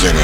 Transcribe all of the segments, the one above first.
전에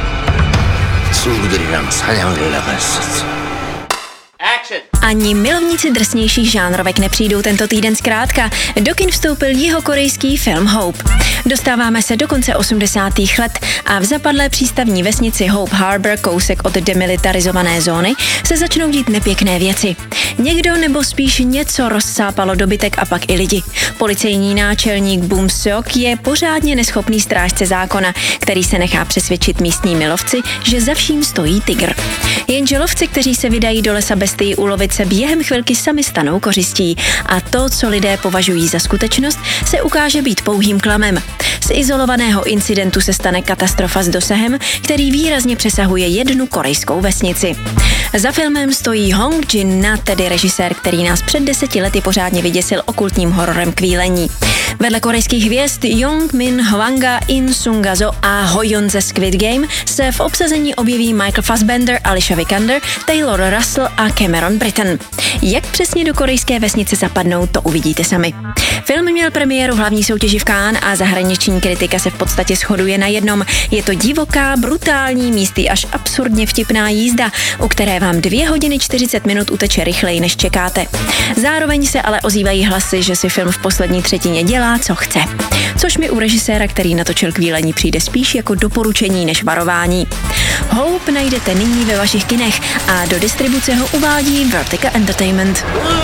친구들이랑 사냥을 나갔었어. Ani milovníci drsnějších žánrovek nepřijdou tento týden zkrátka. Do kin vstoupil jihokorejský film Hope. Dostáváme se do konce 80. let a v zapadlé přístavní vesnici Hope Harbor, kousek od demilitarizované zóny, se začnou dít nepěkné věci. Někdo nebo spíš něco rozsápalo dobytek a pak i lidi. Policejní náčelník Bum Seok je pořádně neschopný strážce zákona, který se nechá přesvědčit místními lovci, že za vším stojí tygr. Jenže lovci, kteří se vydají do lesa bestii ulovit, se během chvilky sami stanou kořistí a to, co lidé považují za skutečnost, se ukáže být pouhým klamem. Z izolovaného incidentu se stane katastrofa s dosahem, který výrazně přesahuje jednu korejskou vesnici. Za filmem stojí Hong Jin-na, tedy režisér, který nás před 10 lety pořádně vyděsil okultním hororem Kvílení. Vedle korejských hvězd Jong Min Hwanga, In Sung-azo a Hoyon ze Squid Game se v obsazení objeví Michael Fassbender, Alicia Vikander, Taylor Russell a Cameron Britton. Jak přesně do korejské vesnice zapadnou, to uvidíte sami. Film měl premiéru hlavní soutěži v Cannes a zahraniční kritika se v podstatě shoduje na jednom. Je to divoká, brutální, místy až absurdně vtipná jízda, u které vám 2 hodiny 40 minut uteče rychleji, než čekáte. Zároveň se ale ozývají hlasy, že si film v poslední třetině dělá, co chce. Což mi u režiséra, který natočil Kvílení, přijde spíš jako doporučení než varování. Hope najdete nyní ve vašich kinech a do distribuce ho uvádí Vertigo Entertainment.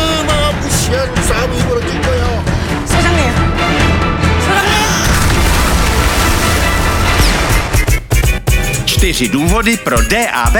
사장님. 4 důvody pro DAB